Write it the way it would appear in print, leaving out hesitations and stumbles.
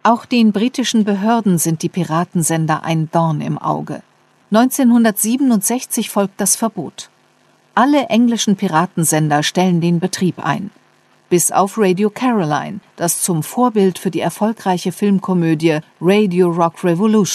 Auch den britischen Behörden sind die Piratensender ein Dorn im Auge. 1967 folgt das Verbot. Alle englischen Piratensender stellen den Betrieb ein. Bis auf Radio Caroline, das zum Vorbild für die erfolgreiche Filmkomödie Radio Rock Revolution